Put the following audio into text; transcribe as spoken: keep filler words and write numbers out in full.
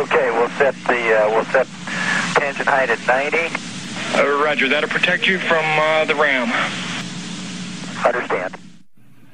Okay, we'll set the uh, we'll set tangent height at ninety. Uh, roger, that'll protect you from uh, the ram. Understand.